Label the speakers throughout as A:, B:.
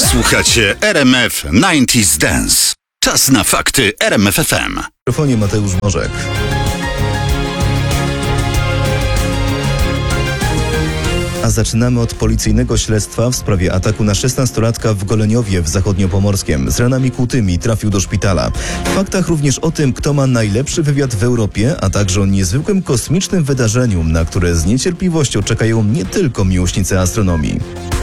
A: Słuchacie RMF 90s Dance. Czas na fakty RMF FM.
B: W mikrofonie Mateusz Morzek. A zaczynamy od policyjnego śledztwa w sprawie ataku na 16-latka w Goleniowie w Zachodniopomorskiem. Z ranami kłutymi trafił do szpitala. W faktach również o tym, kto ma najlepszy wywiad w Europie, a także o niezwykłym kosmicznym wydarzeniu, na które z niecierpliwością czekają nie tylko miłośnicy astronomii.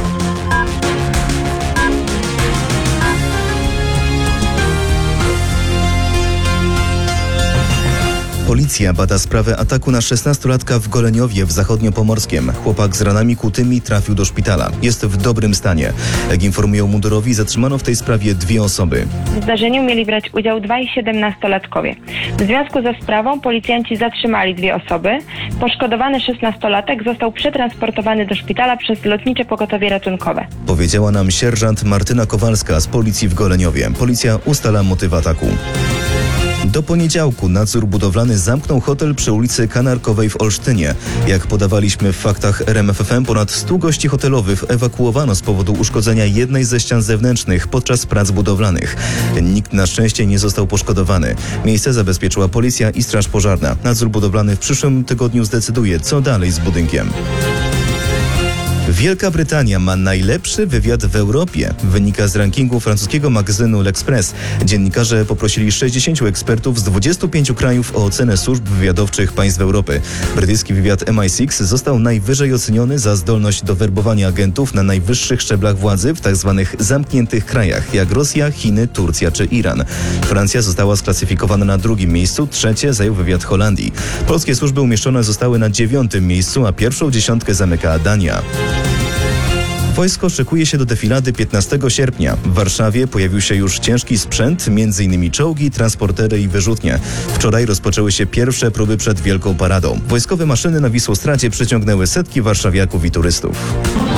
B: Policja bada sprawę ataku na 16-latka w Goleniowie w Zachodniopomorskiem. Chłopak z ranami kłutymi trafił do szpitala. Jest w dobrym stanie. Jak informują mundurowi, zatrzymano w tej sprawie 2 osoby.
C: W zdarzeniu mieli brać udział 2 17-latkowie. W związku ze sprawą policjanci zatrzymali 2 osoby. Poszkodowany 16-latek został przetransportowany do szpitala przez Lotnicze Pogotowie Ratunkowe.
B: Powiedziała nam sierżant Martyna Kowalska z policji w Goleniowie. Policja ustala motyw ataku. Do poniedziałku nadzór budowlany zamknął hotel przy ulicy Kanarkowej w Olsztynie. Jak podawaliśmy w faktach RMF FM, ponad 100 gości hotelowych ewakuowano z powodu uszkodzenia jednej ze ścian zewnętrznych podczas prac budowlanych. Nikt na szczęście nie został poszkodowany. Miejsce zabezpieczyła policja i straż pożarna. Nadzór budowlany w przyszłym tygodniu zdecyduje, co dalej z budynkiem. Wielka Brytania ma najlepszy wywiad w Europie. Wynika z rankingu francuskiego magazynu L'Express. Dziennikarze poprosili 60 ekspertów z 25 krajów o ocenę służb wywiadowczych państw Europy. Brytyjski wywiad MI6 został najwyżej oceniony za zdolność do werbowania agentów na najwyższych szczeblach władzy w tzw. zamkniętych krajach, jak Rosja, Chiny, Turcja czy Iran. Francja została sklasyfikowana na 2. miejscu, 3. zajął wywiad Holandii. Polskie służby umieszczone zostały na 9. miejscu, a pierwszą dziesiątkę zamyka Dania. Wojsko szykuje się do defilady 15 sierpnia. W Warszawie pojawił się już ciężki sprzęt, m.in. czołgi, transportery i wyrzutnie. Wczoraj rozpoczęły się pierwsze próby przed Wielką Paradą. Wojskowe maszyny na Wisłostradzie przyciągnęły setki warszawiaków i turystów.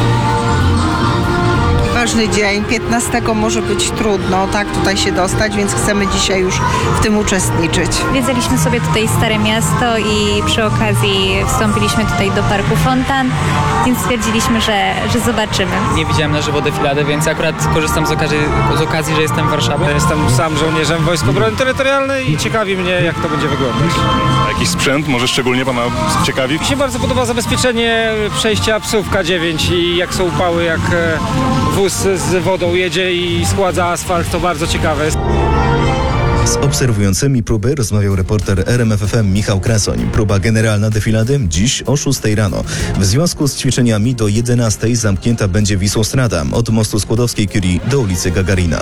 D: Ważny dzień, 15 może być trudno, tak, tutaj się dostać, więc chcemy dzisiaj już w tym uczestniczyć.
E: Zwiedziliśmy sobie tutaj Stare Miasto i przy okazji wstąpiliśmy tutaj do Parku Fontan, więc stwierdziliśmy, że zobaczymy.
F: Nie widziałem na żywo defiladę, więc akurat korzystam z okazji, że jestem w Warszawie.
G: Jestem sam żołnierzem Wojsk Obrony Terytorialnej i ciekawi mnie, jak to będzie wyglądać.
H: A jakiś sprzęt może szczególnie Pana ciekawi?
G: Mi się bardzo podoba zabezpieczenie przejścia psów K9 i jak są upały, jak wóz z wodą jedzie i schładza asfalt, to bardzo ciekawe jest.
B: Z obserwującymi próby rozmawiał reporter RMF FM Michał Krasoń. Próba generalna defilady dziś o 6 rano. W związku z ćwiczeniami do 11 zamknięta będzie Wisłostrada od mostu Skłodowskiej-Curie do ulicy Gagarina.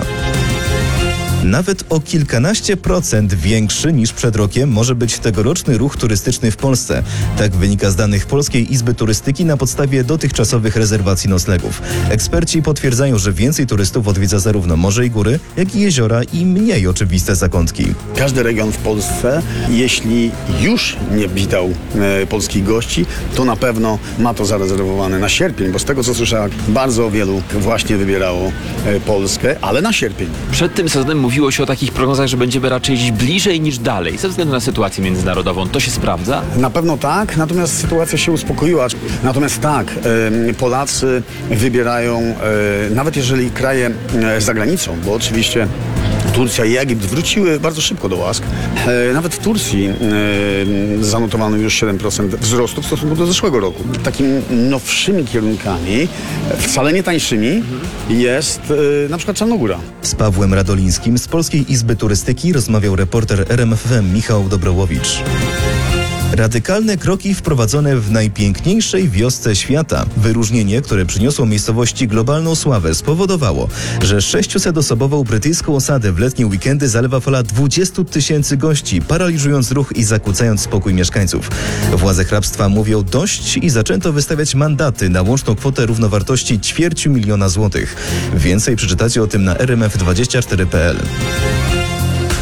B: Nawet o kilkanaście procent większy niż przed rokiem może być tegoroczny ruch turystyczny w Polsce. Tak wynika z danych Polskiej Izby Turystyki na podstawie dotychczasowych rezerwacji noclegów. Eksperci potwierdzają, że więcej turystów odwiedza zarówno morze i góry, jak i jeziora i mniej oczywiste zakątki.
I: Każdy region w Polsce, jeśli już nie witał polskich gości, to na pewno ma to zarezerwowane na sierpień, bo z tego co słyszałem, bardzo wielu właśnie wybierało Polskę, ale na sierpień.
J: Przed tym sezonem mówiło się o takich prognozach, że będziemy raczej gdzieś bliżej niż dalej, ze względu na sytuację międzynarodową. To się sprawdza?
I: Na pewno tak, natomiast sytuacja się uspokoiła. Natomiast tak, Polacy wybierają, nawet jeżeli kraje za granicą, bo oczywiście Turcja i Egipt wróciły bardzo szybko do łask. Nawet w Turcji zanotowano już 7% wzrostu w stosunku do zeszłego roku. Takimi nowszymi kierunkami, wcale nie tańszymi, jest na przykład Czarnogóra.
B: Z Pawłem Radolińskim z Polskiej Izby Turystyki rozmawiał reporter RMF FM Michał Dobrołowicz. Radykalne kroki wprowadzone w najpiękniejszej wiosce świata. Wyróżnienie, które przyniosło miejscowości globalną sławę, spowodowało, że 600-osobową brytyjską osadę w letnie weekendy zalewa fala 20 000 gości, paraliżując ruch i zakłócając spokój mieszkańców. Władze hrabstwa mówią dość i zaczęto wystawiać mandaty na łączną kwotę równowartości 250 000 złotych. Więcej przeczytacie o tym na rmf24.pl.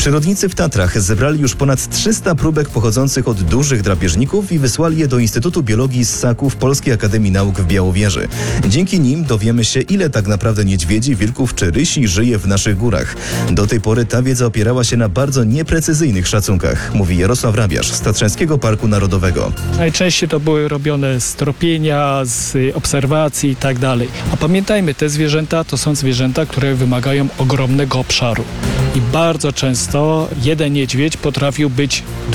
B: Przyrodnicy w Tatrach zebrali już ponad 300 próbek pochodzących od dużych drapieżników i wysłali je do Instytutu Biologii Ssaków Polskiej Akademii Nauk w Białowieży. Dzięki nim dowiemy się, ile tak naprawdę niedźwiedzi, wilków czy rysi żyje w naszych górach. Do tej pory ta wiedza opierała się na bardzo nieprecyzyjnych szacunkach, mówi Jarosław Rabiarz z Tatrzańskiego Parku Narodowego.
K: Najczęściej to były robione z tropienia, z obserwacji i tak dalej. A pamiętajmy, te zwierzęta to są zwierzęta, które wymagają ogromnego obszaru. I bardzo często jeden niedźwiedź potrafił być